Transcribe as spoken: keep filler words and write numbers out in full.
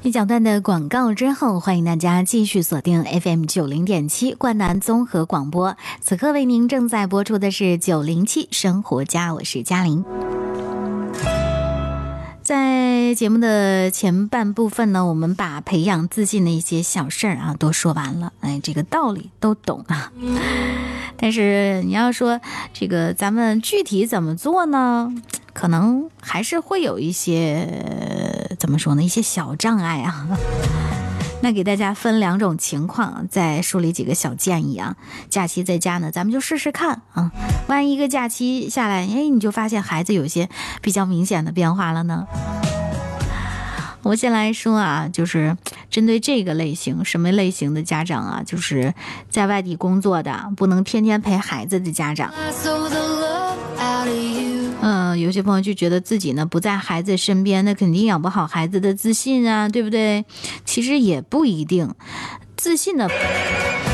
一小段的广告之后，欢迎大家继续锁定 F M 九零点七冠南综合广播。此刻为您正在播出的是九零七生活家，我是嘉玲。在节目的前半部分呢，我们把培养自信的一些小事儿啊都说完了，哎，这个道理都懂啊。但是你要说这个咱们具体怎么做呢？可能还是会有一些怎么说呢，一些小障碍啊。那给大家分两种情况，再梳理几个小建议啊。假期在家呢，咱们就试试看啊。万一一个假期下来，哎，你就发现孩子有些比较明显的变化了呢。我先来说啊，就是针对这个类型，什么类型的家长啊，就是在外地工作的，不能天天陪孩子的家长。嗯，有些朋友就觉得自己呢不在孩子身边，那肯定养不好孩子的自信啊，对不对？其实也不一定，自信的